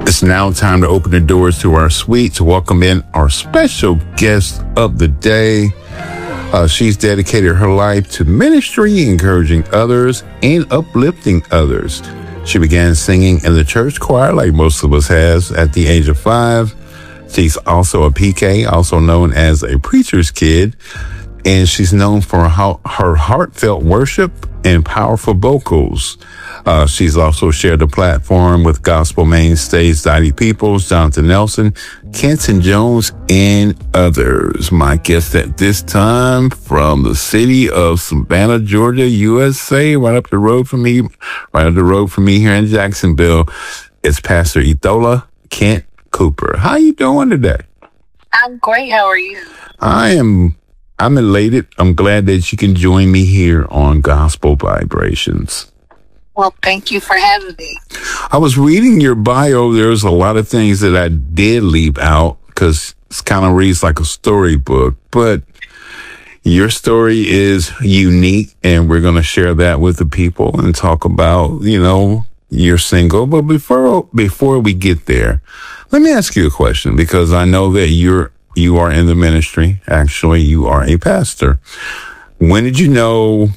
It's now time to open the doors to our suite to welcome in our special guest of the day. She's dedicated her life to ministry, encouraging others and uplifting others. She began singing in the church choir like most of us has at the age of 5. She's also a PK, also known as a preacher's kid. And she's known for her heartfelt worship and powerful vocals. She's also shared the platform with gospel mainstays Dottie Peoples, Jonathan Nelson, Kenton Jones, and others. My guest at this time from the city of Savannah, Georgia, USA, right up the road from me here in Jacksonville, is Pastor Ethola Kent Cooper. How you doing today? I'm great. How are you? I'm elated. I'm glad that you can join me here on Gospel Vibrations. Well, thank you for having me. I was reading your bio. There's a lot of things that I did leave out because it kind of reads like a storybook, but your story is unique, and we're going to share that with the people and talk about, your single. But before we get there, let me ask you a question, because I know that you are in the ministry. Actually, you are a pastor. When did you know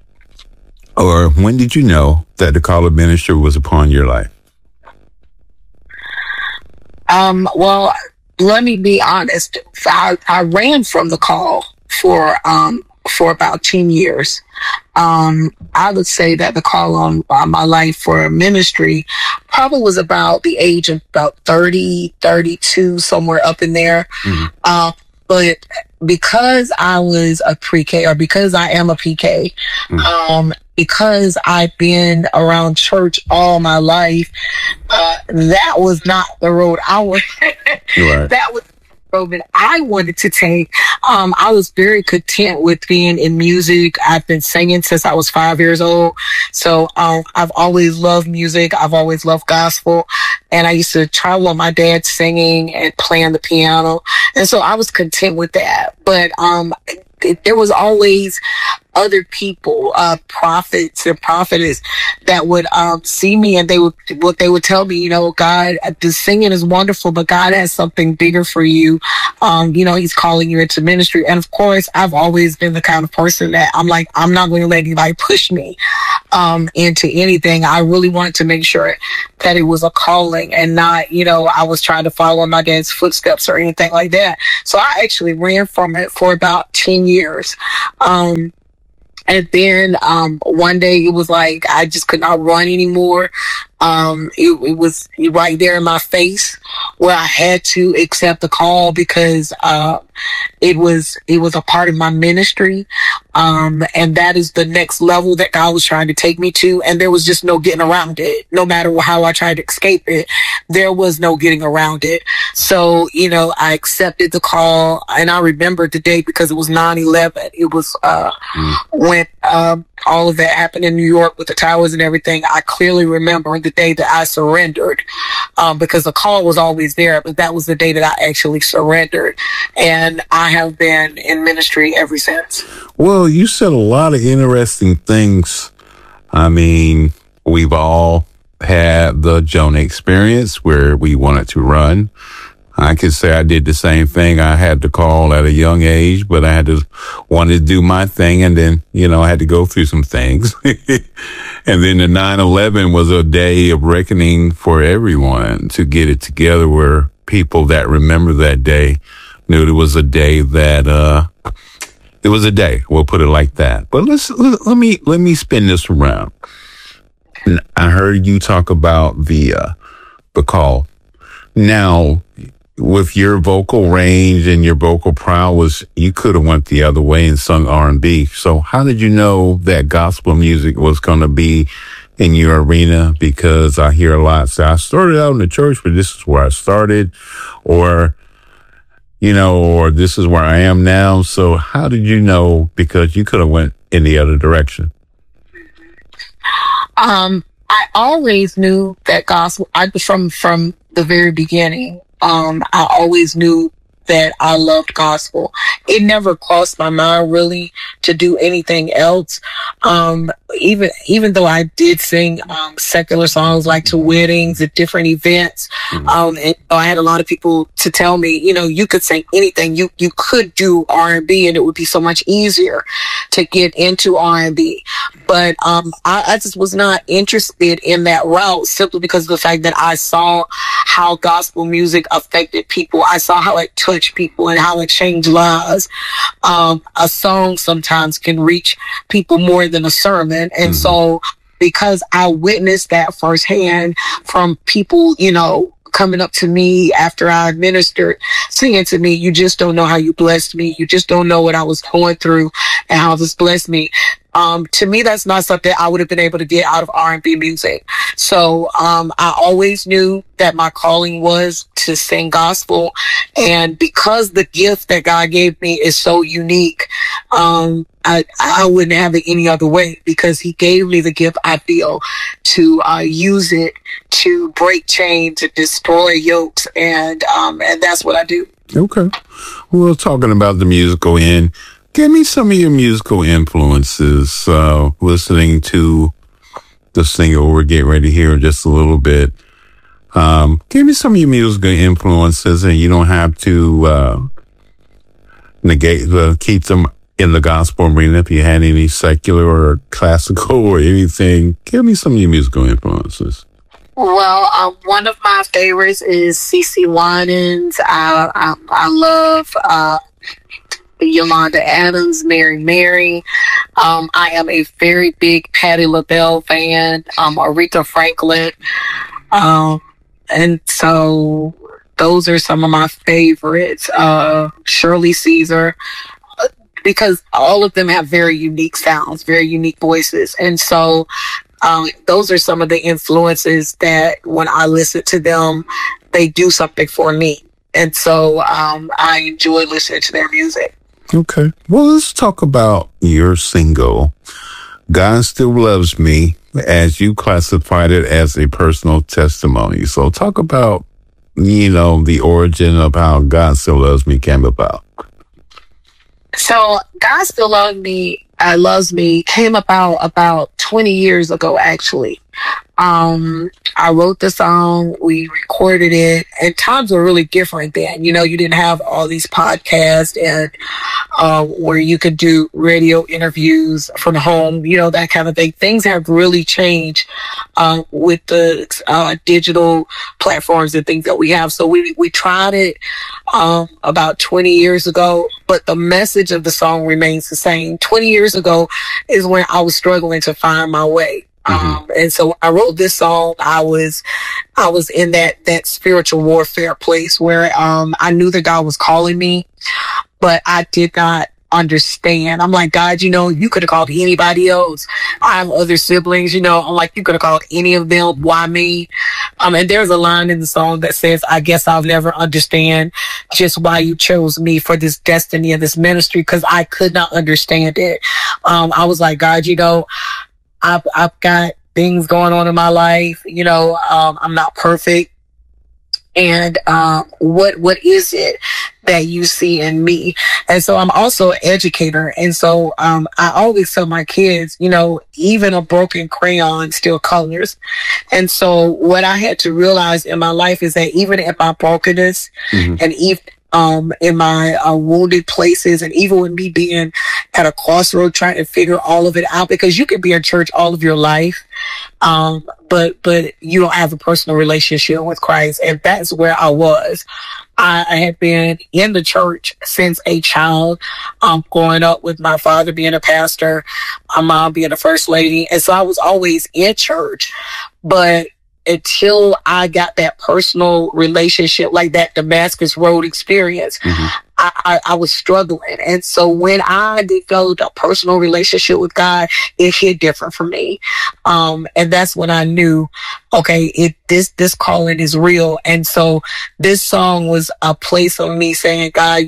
that the call of ministry was upon your life? Well, let me be honest. I ran from the call for about 10 years. I would say that the call on my life for ministry probably was about the age of about 30, 32, somewhere up in there. Mm-hmm. But because I was a pre-K, or because I am a PK, mm-hmm. Because I've been around church all my life, that was not the road I was. Right. That was that I wanted to take. I was very content with being in music. I've been singing since I was 5 years old. So I've always loved music. I've always loved gospel. And I used to travel on my dad singing and playing the piano. And so I was content with that. But there was always other people, prophets and prophetess, that would see me, and they would tell me, God, the singing is wonderful, but God has something bigger for you. He's calling you into ministry. And of course, I've always been the kind of person that I'm like, I'm not going to let anybody push me into anything. I really wanted to make sure that it was a calling and not, I was trying to follow my dad's footsteps or anything like that. So I actually ran from it for about 10 years. And then one day it was like I just could not run anymore. It was right there in my face where I had to accept the call, because it was a part of my ministry. And that is the next level that God was trying to take me to. And there was just no getting around it. No matter how I tried to escape it, there was no getting around it. So, I accepted the call, and I remembered the day because it was 9/11. It was when all of that happened in New York with the towers and everything. I clearly remember the day that I surrendered, because the call was always there, but that was the day that I actually surrendered. And I have been in ministry ever since. Well, you said a lot of interesting things. I mean, we've all had the Jonah experience where we wanted to run. I could say I did the same thing. I had the call at a young age, but I wanted to do my thing. And then, I had to go through some things. And then the 9/11 was a day of reckoning for everyone, to get it together, where people that remember that day knew it was a day that, it was a day. We'll put it like that. But let me spin this around. I heard you talk about the call. Now, with your vocal range and your vocal prowess, you could have went the other way and sung R&B. So how did you know that gospel music was going to be in your arena? Because I hear a lot say, I started out in the church, but this is where I started, or this is where I am now. So how did you know? Because you could have went in the other direction. I always knew that gospel, from the very beginning. I always knew that I loved gospel. It never crossed my mind really to do anything else. Even though I did sing secular songs like to weddings at different events, and I had a lot of people to tell me, you could sing anything. You could do R&B, and it would be so much easier to get into R&B. But I just was not interested in that route simply because of the fact that I saw how gospel music affected people. I saw how it touched people and how it changed lives. A song sometimes can reach people more than a sermon. And so because I witnessed that firsthand from people, coming up to me after I ministered, singing to me, "You just don't know how you blessed me. You just don't know what I was going through and how this blessed me." To me, that's not something I would have been able to get out of R&B music. So I always knew that my calling was to sing gospel. And because the gift that God gave me is so unique, I wouldn't have it any other way, because he gave me the gift, I feel, to use it to break chains, to destroy yokes. And that's what I do. Okay. Well, talking about the musical end, give me some of your musical influences, listening to the single we're getting ready to hear in just a little bit. Give me some of your musical influences, and you don't have to keep them in the gospel arena. If you had any secular or classical or anything, give me some of your musical influences. Well, one of my favorites is CeCe Winans. I love Yolanda Adams, Mary. I am a very big Patti LaBelle fan, Aretha Franklin. And so those are some of my favorites. Shirley Caesar, because all of them have very unique sounds, very unique voices. And so those are some of the influences that when I listen to them, they do something for me. And so I enjoy listening to their music. Okay. Well, let's talk about your single, God Still Loves Me, as you classified it as a personal testimony. So talk about, the origin of how God Still Loves Me came about. So God Still Loves Me came about 20 years ago, actually. I wrote the song, we recorded it, and times were really different then. You didn't have all these podcasts and where you could do radio interviews from home, that kind of thing. Things have really changed with the digital platforms and things that we have. So we tried it about 20 years ago, but the message of the song remains the same. 20 years ago is when I was struggling to find my way. And so I wrote this song. I was in that spiritual warfare place where, I knew that God was calling me, but I did not understand. I'm like, God, you could have called anybody else. I have other siblings, I'm like, you could have called any of them. Why me? And there's a line in the song that says, I guess I'll never understand just why you chose me for this destiny and this ministry, because I could not understand it. I was like, God, I've got things going on in my life. I'm not perfect. And, what is it that you see in me? And so I'm also an educator. And so, I always tell my kids, even a broken crayon still colors. And so what I had to realize in my life is that even in my brokenness and even, in my wounded places, and even with me being at a crossroad trying to figure all of it out, because you can be in church all of your life, but you don't have a personal relationship with Christ. And that's where I was. I had been in the church since a child, growing up with my father being a pastor, my mom being a first lady. And so I was always in church, but until I got that personal relationship, like that Damascus Road experience, I was struggling. And so when I developed a personal relationship with God, it hit different for me. And that's when I knew, okay, this calling is real. And so this song was a place of me saying, God,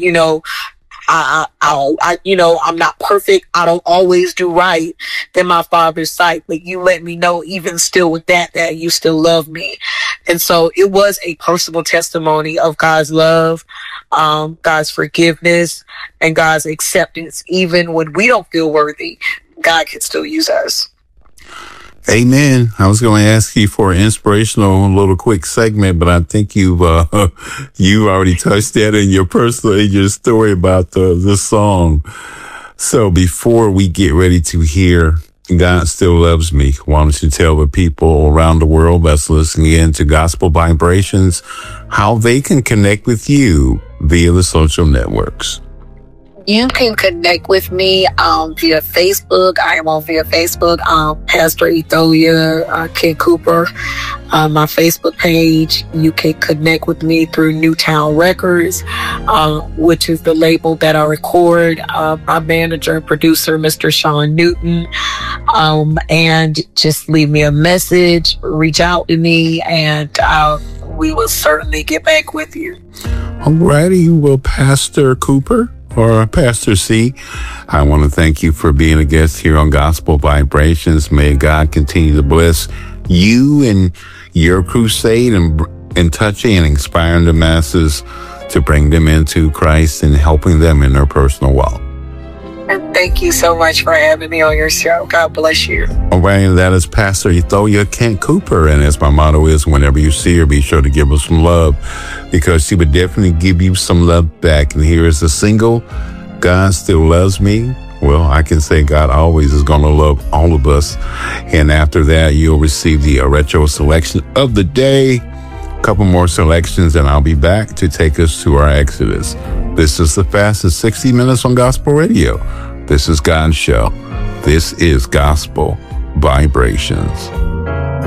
I'm not perfect. I don't always do right in my Father's sight, but you let me know even still with that you still love me. And so it was a personal testimony of God's love, God's forgiveness, and God's acceptance. Even when we don't feel worthy, God can still use us. Amen. I was going to ask you for an inspirational little quick segment, but I think you already touched that in your story about the song. So before we get ready to hear God Still Loves Me, why don't you tell the people around the world that's listening in to Gospel Vibrations how they can connect with you via the social networks? You can connect with me via Facebook. I am on via Facebook. Pastor Etholia Ken Cooper, my Facebook page. You can connect with me through Newtown Records, which is the label that I record. My manager and producer, Mr. Sean Newton. And just leave me a message, reach out to me, and we will certainly get back with you. Alrighty, well, Pastor Cooper, or Pastor C, I want to thank you for being a guest here on Gospel Vibrations. May God continue to bless you and your crusade and touching and inspiring the masses to bring them into Christ and helping them in their personal walk. And thank you so much for having me on your show. God bless you. All right, that is Pastor Etholia Kent Cooper. And as my motto is, whenever you see her, be sure to give her some love, because she would definitely give you some love back. And here is the single, God Still Loves Me. Well, I can say God always is going to love all of us. And after that, you'll receive the retro selection of the day. A couple more selections, and I'll be back to take us to our Exodus. This is the fastest 60 minutes on gospel radio. This is God's show. This is Gospel Vibrations.